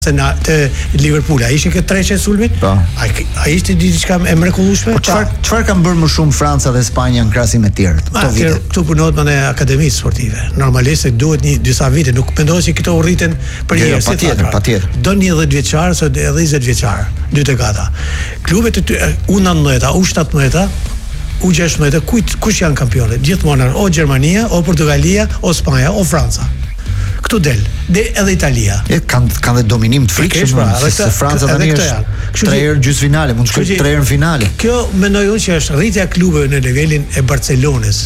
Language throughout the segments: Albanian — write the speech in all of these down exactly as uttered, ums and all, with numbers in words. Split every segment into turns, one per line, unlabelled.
se na të Liverpool, ai ishte këtë treçe sulmit. Ai ai ishte diçka e mrekullueshme.
Po çfarë çfarë kanë bërë më shumë Franca dhe Spanja në krahasim me të tjerë?
Këto vite këtu punohet me akademi sportive. Normalisht duhet një disa vite, nuk mendohet se këto urriten për një herë.
Patjetër, patjetër.
Do një dhjetë vjeçar ose njëzet vjeçar, dy të gata. Klubet e U nëntëmbëdhjetë, U shtatëmbëdhjetë, U gjashtëmbëdhjetë, kujt kush janë kampionë? Gjithmonë o Gjermania, o Portugalia, o Spanja, o Franca. Këtu del, dhe edhe Italia.
E kanë kanë dhe dominim të frikshëm, se Franca tani është tre herë gjysmëfinale, mund të shkojë tre herë në finale.
Kjo mendoj unë që është rritja e klubeve në nivelin e Barcelonës,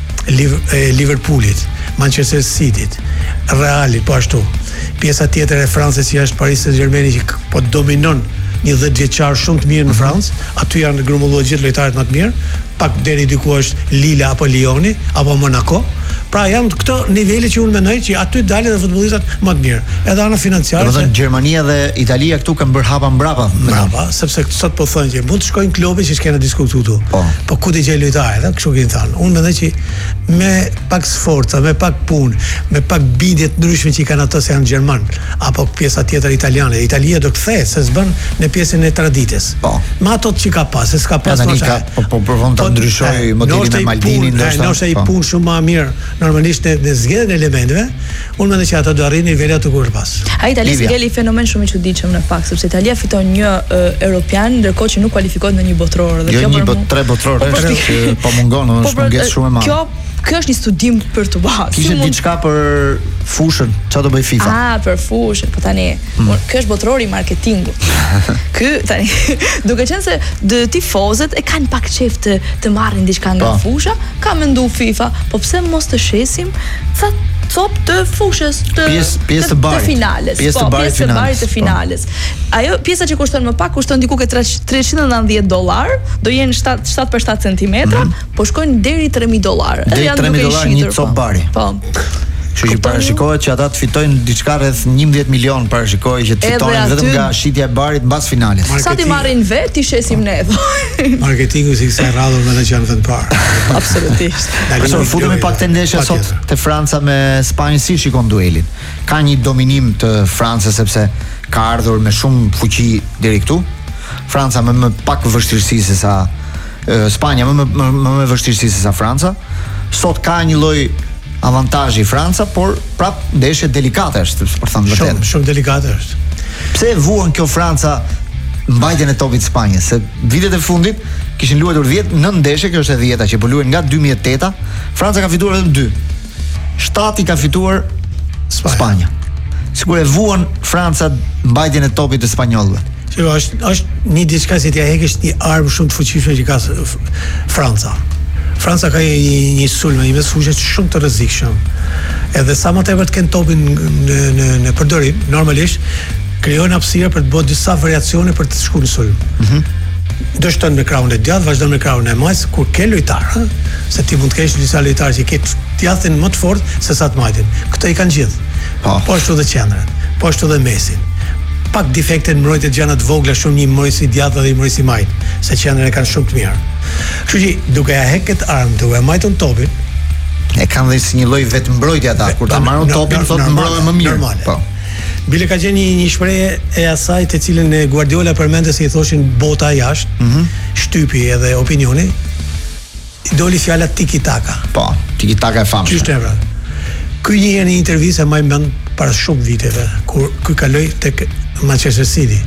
Liverpoolit, Manchester Cityt, Realit, po ashtu. Pjesa tjetër e Francës që është Paris Saint-Germain që po dominon një dhjetë vjeçar shumë të mirë në Francë, aty janë grumbulluar gjithë lojtarët më të mirë, pak deri diku është Lille apo Lyoni apo Monaco. Pra janë këto nivele që unë mendoj që aty dalin dhe futbollistat më të mirë. Edhe ana financiare.
Domethënë Gjermania dhe Italia këtu kanë bërë hapa mbrapa.
Mbrapa, sepse sot po thonë që mund të shkojnë klube që s'kena diskutuar këtu. Po, po ku të gjej lojtarë, edhe kështu që thënë. Unë mendoj që me pak sforca, me pak punë, me pak bindje të ndryshme që kanë ato se janë gjerman, apo pjesa tjetër italiane. Italia do kthehet se s'bën në pjesën e traditës. Po. Me ato që ka pas, se s'ka pas
më. Po po provon ta ndryshoj modelin me Maldini,
ndoshta. Nëse ai punë shumë më mirë normalisht në zgjedhjen e elementeve, unë mendoj që ato do arrin nivelet të kur pas.
Ai Italia ngeli fenomen shumë i çuditshëm në fakt, sepse Italia fiton një uh, europian, ndërkohë që nuk kualifikohet në një botror dhe
jo kjo një bot tre botror, është po mungon, është mungesë shumë e madhe.
Kjo Kjo është një studim për të bërë.
Kishte diçka për fushën, çfarë do bëj FIFA?
Ah, për fushën, po tani, mm. Ky është botrori i marketingut. Ky tani, duke qenë se dë tifozët e kanë pak qejf të të marrin diçka nga fusha, ka menduar FIFA, po pse mos të shesim ca cop të fushës të
pjesë pjesë të barit,
të finales,
pjesë të barit,
pjesë të barit të finales. Ajo pjesa që kushton më pak kushton diku ke treqind e nëntëdhjetë dollar, do jenë shtat për shtat centimetra, mm-hmm. po shkojnë deri tre mijë dollar.
Deri tre mijë dollar një cop bari.
Po.
Kështu që parashikohet që ata të fitojnë diçka rreth njëmbëdhjetë milion, parashikohet që të fitojnë vetëm nga shitja e barit mbas finales.
Sa ti marrin vet, ti shesim ne.
Marketingu si kësaj radhë më që janë vetë parë.
Absolutisht.
Kështu futemi pak te ndeshja sot te Franca me Spanjën, si shikon duelin? Ka një dominim të Francës sepse ka ardhur me shumë fuqi deri këtu. Franca me më pak vështirësi se sa Spanja më më më më vështirësi se sa Franca. Sot ka një lloj avantazhi Franca, por prap ndeshje delikate është, për thënë vërtet.
Shumë, shumë delikate është.
Pse e vuan kjo Franca mbajtjen e topit të Spanjës? Se vitet e fundit kishin luajtur dhjetë nëntë ndeshje, kjo është e dhjeta që po luajnë nga dy mijë e tetë, Franca ka fituar vetëm dy. Shtati ka fituar Spanja. Spanja. Sigur e vuan Franca mbajtjen e topit të spanjollëve.
Që është është një diçka si t'ia hekesh një armë shumë të fuqishme që ka Franca. Franca ka një, një sulm, një mes fushë shumë të rrezikshëm. Edhe sa më tepër të kenë topin në në në përdorim, normalisht krijojnë hapësirë për të bërë disa variacione për të shkuar në sulm. Mhm. Do shton me krahun e djathtë, vazhdon me krahun e majs, kur ke lojtar, ëh, se ti mund të kesh disa lojtarë që ketë djathtën më të fortë se sa të majtin. Këto i kanë gjithë. Po, po ashtu edhe qendrën, po ashtu edhe mesin. Pak defekte në mbrojtje gjëra të vogla, shumë një mbrojtës i djathtë dhe një mbrojtës i majt, se qendrën e kanë shumë të mirë. Kështu që duke ja heqë këtë armë, duke majtur topin,
e kanë dhe si një lloj vetëmbrojtje ata, kur ta marrin topin thotë mbrojnë më mirë.
Normale. Po. Bile ka qenë një, një shprehje e asaj të cilën e Guardiola përmendte se i thoshin bota jashtë, mm-hmm. shtypi edhe opinioni, doli fjala tiki-taka.
Po, tiki-taka e famshme.
Ç'është pra? Ky një herë në intervistë më mend para shumë viteve, kur ky kaloi tek Manchester City.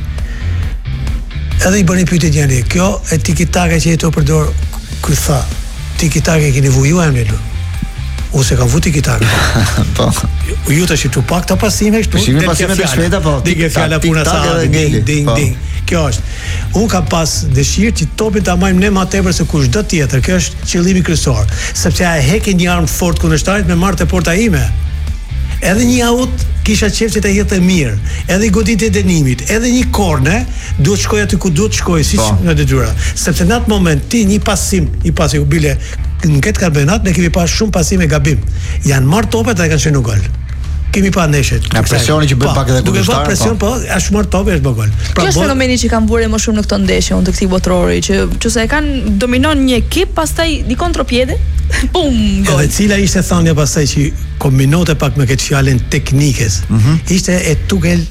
Edhe i bëni pyetje gjeni, kjo e tiki-taka që jeto përdor, ky tha, tiki-taka e keni vuju e më ose kanë vuti tiki-taka.
Po.
Ju tash tu pak të pasime këtu.
Pasime pasime të shpejta po.
Dike fjala puna sa ding ding ding. Kjo është. Un kam pas dëshirë që topin ta marrim ne më tepër se kushdo tjetër. Kjo është qëllimi kryesor, sepse ai heqë një armë fort kundërshtarit me marrë te porta ime. Edhe një aut kisha qef që të jetë mirë, edhe i goditje e dënimit, edhe një korne, duhet shkoj aty ku duhet shkoj, si në detyra. Sepse në atë moment ti një pasim, i pasi u bile në këtë kampionat ne kemi pas shumë pasim e gabim. Janë marrë topet dhe kanë qenë gol. Kemi pa ndeshjet.
Nga presioni që bën pak edhe
kundërshtar. Duke bërë presion, po, është marrë topi është bë gol.
Pra, kjo është fenomeni që kanë burë më shumë në këto ndeshje unë të këtij botrori, që nëse e kanë dominon një ekip, pastaj di kontropiede, pum, gol.
Edhe cila ishte thënia pastaj që kombinote pak me këtë fjalën teknikës. Mm-hmm. Ishte e Tuchel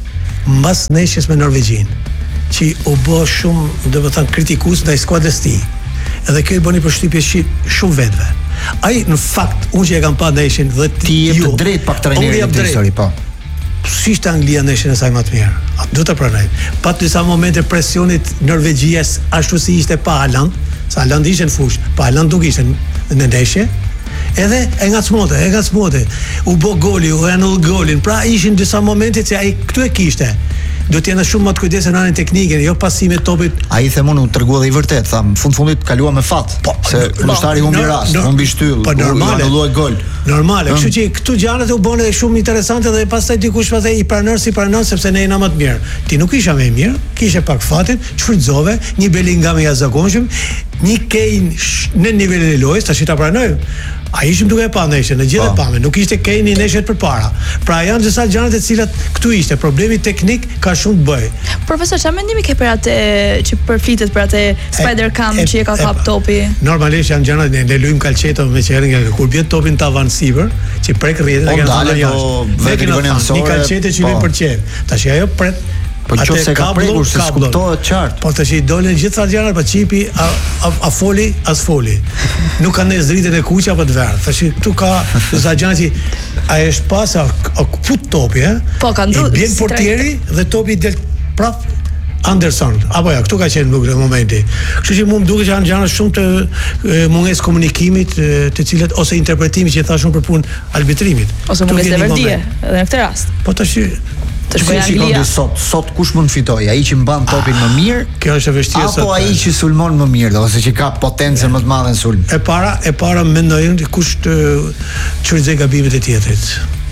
mbas ndeshjes me Norvegjin, që u bë shumë, domethënë kritikues ndaj skuadrës së tij. Edhe kjo i bëni përshtypje shumë vetëve. Ai në fakt unë që e kam pa ndeshjen dhe
ti jep të drejt pak trajnerit të histori, po.
Si ishte Anglia ndeshjen e saj më të mirë. Do të pranoj. Pa disa momente presionit Norvegjias ashtu si ishte pa Haaland, sa Haaland ishte në fushë, pa Haaland nuk ishte në ndeshje. Edhe e ngacmote, e ngacmote. U bë goli, u anull golin. Pra ishin disa momente që ai këtu e kishte. Do të jena shumë më të kujdesshëm në anën teknike, jo pasime topit.
Ai themun u tregua dhe i vërtet, tham, fund fundit kalua me fat. Po, se kundërshtari humbi rast, humbi shtyll,
po normale,
anulloi gol.
Normale, kështu që këtu gjërat u bën edhe shumë interesante dhe pastaj dikush pastaj i pranon si pranon sepse ne jena më të mirë. Ti nuk isha më i mirë, kishe pak fatin, shfrytëzove, një Bellingham i jashtëzakonshëm, një Kane në nivelin e lojës, tash i ta pranoj. A ishim duke e pa ndeshjen, në gjithë e pame, nuk ishte Kane i ndeshjet përpara. Pra janë disa gjëra të cilat këtu ishte, problemi teknik ka shumë të bëjë.
Profesor, çfarë mendimi ke për atë që përfitet për atë Spider Cam që e ka kap topi?
Normalisht janë gjëra ne lujm kalçeto me që herën kur bie topin tavan sipër, që prek rrjetin e kanë thënë jashtë. Vetë në një kalçete që lujm për çep. Tash ajo pret.
Po nëse ka prekur se skuptohet qartë.
Po tash i dolën gjithë ato gjëra, pa çipi a, a, a foli as foli. Nuk kanë as dritën e kuqja apo të verdh. Tash këtu ka disa gjëra që ai është pas a, a fut topi, ë?
Po ka ndryshe.
Bjen portieri dhe topi del prap Anderson. Apo ja, këtu ka qenë në momenti. Kështu që mua më duket që janë gjëra shumë të mungesë komunikimit, të cilat ose interpretimit që thashun për punë arbitrimit.
Ose mungesë vërdie, edhe në këtë rast.
Po tash
të shkojë sot, sot kush mund të fitojë? Ai që mban topin më mirë,
kjo është e vështirë sot.
Apo ai që sulmon më mirë, ose që ka potencën më të madhe në sulm.
E para, e para mendojnë kush të çurxë gabimet e tjetrit.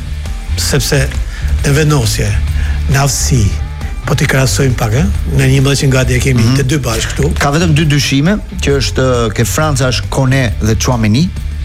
Sepse në vendosje, në aftësi, po ti krahasojmë pak, ë, në një mbështetje nga gati e kemi të dy bashkë këtu.
Ka vetëm dy dyshime, që është ke Franca është Kone dhe Chouameni,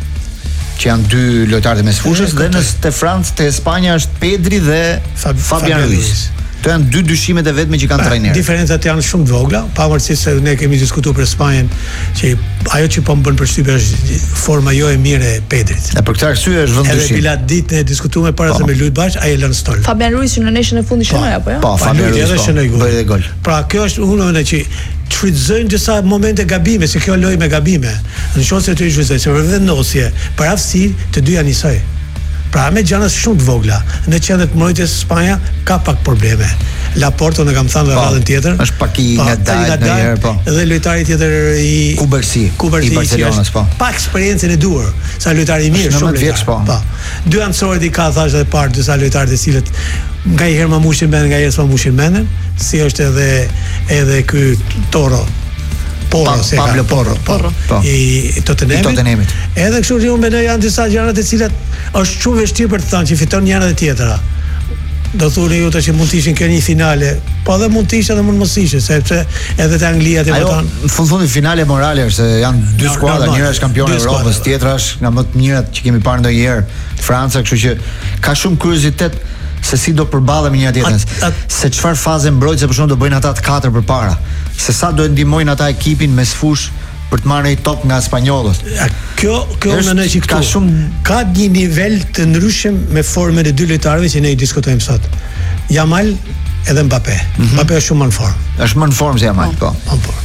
që janë dy lojtarë të mesfushës, dhe në te Francë, te Spanja është Pedri dhe Fab, Fabian Ruiz. Këto janë dy dyshimet e vetme që kanë trajnerë.
Diferencat janë shumë të vogla, pavarësisht se ne kemi diskutuar për Spanjën, që ajo që po më bën përshtypje është forma jo e mirë e Pedrit.
Dhe për këtë arsye është vend dyshim.
Edhe bila ditë ne diskutuam para se me lut bash, ai e lën stol.
Fabian Ruiz në ndeshjen e fundit shënoi apo jo?
Po, Fabian Ruiz edhe shënoi gol.
Pra kjo është unë që shfrytëzojnë disa momente gabime, se kjo lojë me gabime. Në qoftë se të shfrytëzoj, se për vendosje, për aftësi, të dy janë njësoj. Pra me gjëra shumë të vogla. Në qendër të mbrojtjes Spanja ka pak probleme. Laporto ne kam thënë radhën tjetër.
Është pak i ngadalt ndonjëherë, po.
Dhe lojtari tjetër i
Kubersi, i Barcelonës, po.
Pa eksperiencën e duhur, sa lojtari i mirë, shumë
vjeç, po.
Po. Dy anësorët i ka thashë edhe parë disa lojtarë të cilët nga i herë më mushin mendën, nga i herë s'ma mushin mendën, si është edhe edhe ky Toro. Porro,
pa,
se
Pablo
ka,
Porro,
Porro,
po.
I Tottenhamit.
Tottenhamit.
Edhe kështu që unë mendoj janë disa gjëra të cilat është shumë vështirë për të thënë që fiton njëra dhe tjetra. Do thoni ju tash që mund të ishin kjo një finale, po edhe mund të ishte edhe mund mos ishte, sepse edhe te Anglia ti
po thon. Në fund fundi finale morale është se janë dy skuadra, njëra është kampion e Evropës, tjetra është nga më të mirat që kemi parë ndonjëherë, Franca, kështu që ka shumë kuriozitet se si do përballemi njëra tjetrën, se çfarë faze mbrojtëse për shkak do bëjnë ata të katër përpara, se sa do e ndihmojnë ata ekipin me sfush për të marrë një top nga spanjollët.
Kjo kjo mendoj që
ka shumë
ka një nivel të ndryshëm me formën e dy lojtarëve që ne i diskutojmë sot. Yamal edhe Mbappé. Mm -hmm. Mbappé është shumë më në formë.
Është më në formë se Yamal, po.
Po.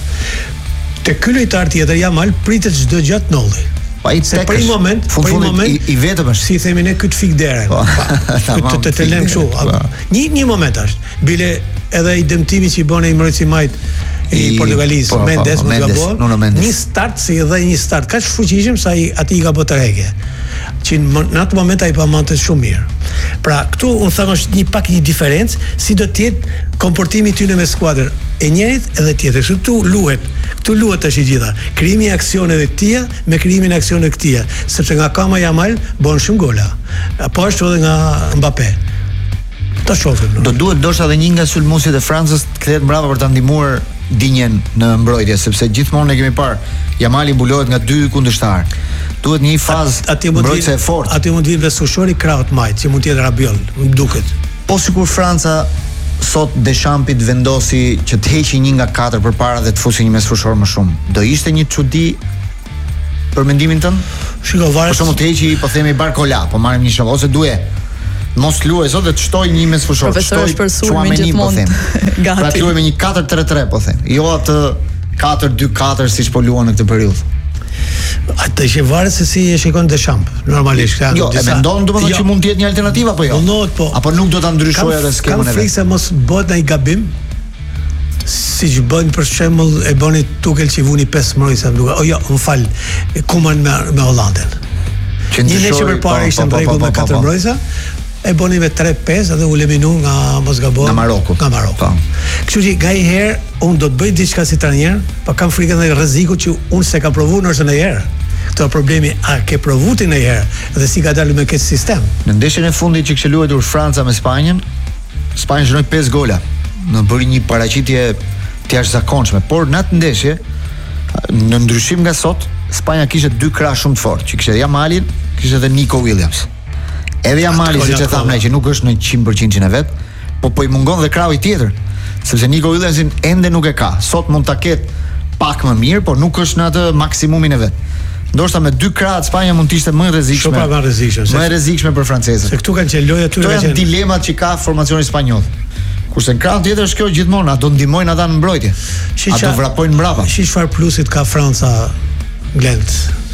Te ky lojtar tjetër Yamal pritet çdo gjë të ndodhi.
Pa i
se për një moment, për një moment
i, i vetëm është,
si themi ne këtë fik dere. Po. Të të, të lëm kështu. Një një moment është. Bile edhe i dëmtimi që i bën ai mbrojtësi majt i Portugalisë,
po,
Mendes,
po,
mos gabon. Një start si edhe një start kaq fuqishëm sa i aty i ka bërë tregje. Që në atë moment ai pa mante shumë mirë. Pra, këtu unë them është një pak një diferencë si do të jetë komportimi tyne me skuadrën e njërit edhe tjetër. Këtu luhet, këtu luhet tash i gjitha. Krijimi i aksioneve të tija me krijimin e aksioneve të këtija, sepse nga Kama Yamal bën shumë gola. Po ashtu edhe nga Mbappé. Ta shohim.
Do duhet ndoshta edhe një nga sulmuesit e Francës të kthehet mbrapa për ta ndihmuar dinjen në mbrojtje, sepse gjithmonë ne kemi parë Yamali mbulohet nga dy kundërshtar. Duhet një fazë mbrojtëse e fortë.
Aty mund të vinë besueshori krahut majt, që mund të jetë Rabiot, më duket.
Po sikur Franca sot Deschamps vendosi që të heqë një nga katër përpara dhe të fusi një mesfushor më shumë. Do ishte një çudi për mendimin tënd?
Shiko, varet.
Po shumë të heqi, po themi Barcola, po marrim një shembull ose duhet Mos luaj sot dhe të shtoj një mes fushor.
Profesor është për sulmin gjithmonë.
Gati. Pra të luaj me një katër tre tre po them. Jo atë katër dy katër siç po luan në këtë periudhë.
Atë që varet se si e shikon Deschamps, normalisht.
Jo, e mendon domethënë që mund të jetë një alternativë apo jo?
Mundohet po.
Apo nuk do ta ndryshojë atë skemën e vet.
Kam frikë se mos bëhet ndaj gabim. Siç bën për shembull e bëni Tuchel që vuni pesë mbrojtëse duke. O jo, më fal, Koeman me me Hollandën. Një ndeshje përpara ishte në rregull me katër mbrojtëse. E bëni me tre pesë dhe u eliminu nga mos gaboj.
Nga Maroku.
Nga Maroku. Kështu që nga një herë unë do të bëj diçka si trajner, pa kam frikën e rrezikut që unë s'e kam provuar nëse ndonjëherë. Këto problemi a ke provuar ti ndonjëherë dhe si ka dalë me këtë sistem.
Në ndeshjen e fundit që kishte luajtur Franca me Spanjën, Spanja zhëroi pesë gola. Në bëri një paraqitje të jashtëzakonshme, por në atë ndeshje, në ndryshim nga sot, Spanja kishte dy krah shumë të fortë, që kishte Yamalin, kishte edhe Nico Williams. Edhe Yamali, siç e thamë, që nuk është në cent për cent e vet, po po i mungon dhe krahu tjetër, sepse Nico Williamsin ende nuk e ka. Sot mund ta ketë pak më mirë, por nuk është në atë maksimumin e vet. Ndoshta me dy krahët Spanja mund të ishte më e rrezikshme.
Shumë më rrezikshme.
Më e rrezikshme për francezët.
Se këtu kanë qenë lojë aty.
Këto janë dilemat që ka formacioni spanjoll. Kurse në krah tjetër është kjo gjithmonë, a do ndihmojnë ata në mbrojtje? A do vrapojnë mbrapa?
Shiç çfarë plusit ka Franca Glend.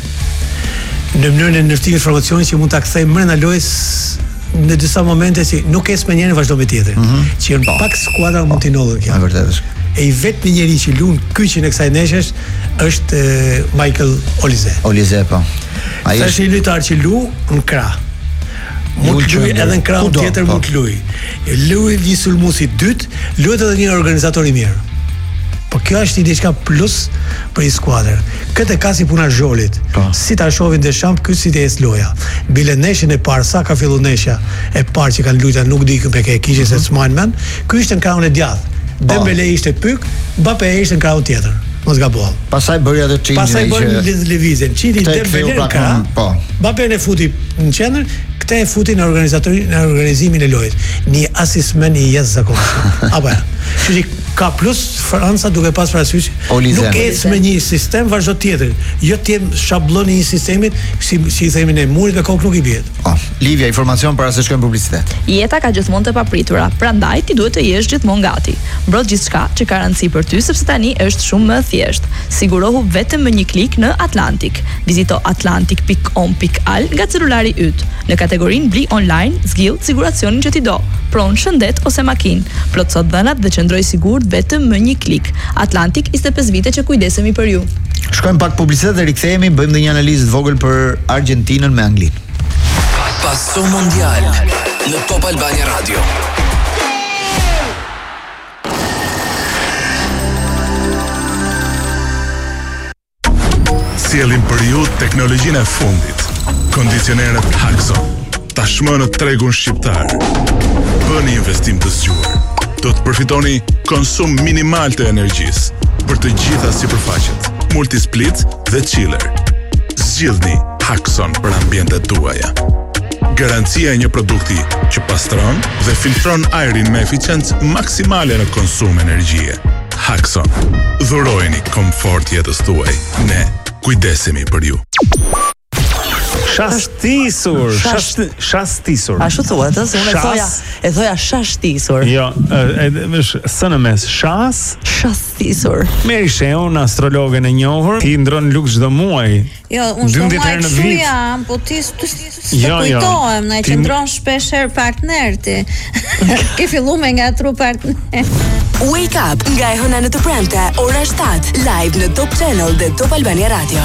Në mënyrën e ndërtimit të formacionit që mund ta kthejë brenda lojës në disa momente si nuk es me njërin vazhdo me tjetrin. Mm -hmm. Që në pak skuadra mund t'i ndodhë kjo.
Është vërtet.
E i vetmi njeri që luan kyçin e kësaj ndeshjes është e, Michael Olise.
Olise po.
Ai është një lojtar që lu në krah. Mund të luaj edhe në krah tjetër mund të luaj. Luaj një sulmues i dytë, luhet edhe një organizator i mirë. Po kjo është një diçka plus për një skuadër. Këtë ka si puna Zholit. Si ta shohin Deschamps, ky si të ecë loja. Bile ndeshjen e parë sa ka filluar ndeshja e parë që kanë luajtur nuk di me kë kishte se s'majn mend. Ky ishte në krahun e djathtë. Dembele ishte pyk, Mbappé ishte në krahun tjetër. Mos gaboj.
Pastaj bëri atë çinjë.
Pastaj bën lëvizjen. Çiti Dembele në krah. Po. Mbappé e futi në qendër, këtë e futi në organizatorin në organizimin e lojës. Një asistmen i jashtëzakonshëm. Apo. Kështu ka plus Franca duke pas parasysh nuk ecë me një sistem vazhdo tjetër, jo të jem shablon i një sistemit si si i themi ne murit me kokë nuk i bie.
Oh, Livia, informacion para se shkojmë publicitet.
Jeta ka gjithmonë të papritura, prandaj ti duhet të jesh gjithmonë gati. Mbroj gjithçka që ka rëndësi për ty sepse tani është shumë më thjeshtë. Sigurohu vetëm me një klik në Atlantic. Vizito atlantic dot com dot al nga celulari yt. Në kategorinë bli online, zgjill siguracionin që ti do. Pron shëndet ose makinë. Plotso dhënat dhe qëndroj sigurt vetëm me një klik. Atlantic njëzet e pesë vite që kujdesemi për ju.
Shkojmë pak publicitet dhe rikthehemi, bëjmë dhe një analizë të vogël për Argentinën me Anglinë.
Passo Mondial në Top Albania Radio.
Sjellim për ju teknologjinë e fundit. Kondicionerët Haxon. Tashmë në tregun shqiptar. Bëni investim të zgjuar. Do të përfitoni konsum minimal të energjisë për të gjitha sipërfaqet, multisplit dhe chiller. Zgjidhni Haxon për ambientet tuaja. Garancia e një produkti që pastron dhe filtron ajrin me eficiencë maksimale në konsum energjie. Haxon. Dhurojeni komfort jetës tuaj. Ne kujdesemi për ju.
Shastisur, shast, shastisur.
Ashtu thuhet, ëh, unë e thoja, e thoja shastisur.
Jo, është së në mes, shas,
shastisur.
Meri Sheun, astrologen e njohur, ti ndron luk çdo muaj.
Jo, unë shumë muaj kështu jam, po ti s'të kujtohem, na e qëndron shpesh herë partner ti. Ke filluar me ngatru partner.
Wake up nga e hëna në të premte, ora shtatë, live në Top Channel dhe Top Albania Radio.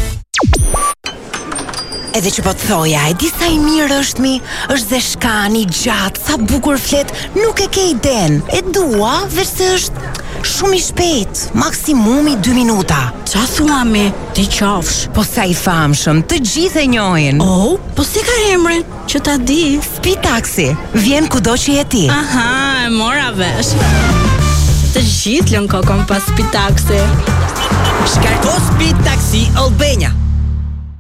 Edhe që po të thoja, e di sa i mirë është mi, është dhe shkani, gjatë, sa bukur flet, nuk e ke iden. E dua, veç se është shumë i shpejt, maksimumi dy minuta.
Qa thua mi, ti qafsh?
Po sa i famshëm, të gjithë e njohin.
Oh, po si ka emrin, që ta di?
Speed Taxi, vjen kudo që je ti.
Aha, e mora vesh. Të gjithë lën kokon pas Speed Taxi.
Shkarko Speed Taxi Albania.